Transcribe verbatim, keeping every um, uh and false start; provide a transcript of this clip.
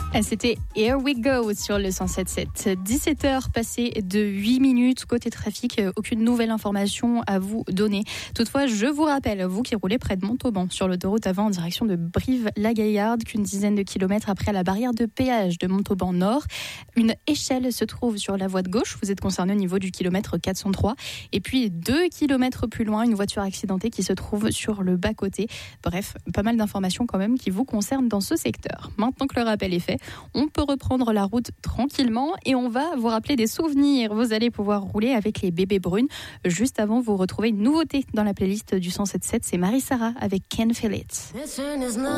C'était Here We Go sur le cent sept sept. dix-sept heures passées de huit minutes. Côté trafic, aucune nouvelle information à vous donner. Toutefois, je vous rappelle, vous qui roulez près de Montauban, sur l'autoroute avant en direction de Brive-la-Gaillarde, qu'une dizaine de kilomètres après la barrière de péage de Montauban Nord, une échelle se trouve sur la voie de gauche. Vous êtes concerné au niveau du kilomètre quatre cent trois. Et puis, deux kilomètres plus loin, une voiture accidentée qui se trouve sur le bas-côté. Bref, pas mal d'informations quand même qui vous concernent dans ce secteur. Maintenant que le rappel est fait, on peut reprendre la route tranquillement et on va vous rappeler des souvenirs. Vous allez pouvoir rouler avec les bébés brunes. Juste avant, vous retrouvez une nouveauté dans la playlist du cent sept sept, c'est Marie Sarah avec Can't Feel It.